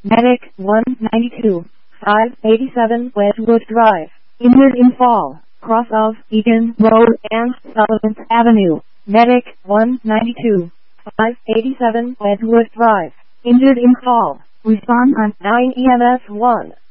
Medic 192, 587 Wedgwood Drive. Injured in fall, cross of Egan Road and Sullivan Avenue. Medic 192, 587 Wedgwood Drive. Injured in fall. Respond on 9 EMS 1.